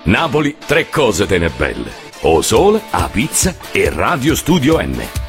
Napoli, tre cose te ne belle: O Sole, A Pizza e Radio Studio N.